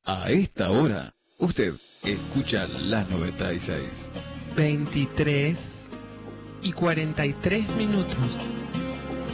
A esta hora, usted escucha la 96. 23:43.